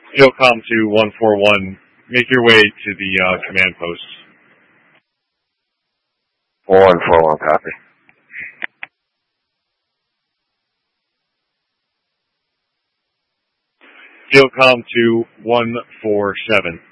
Fielcom to 141, make your way to the command post. 141, copy. Fielcom to 147.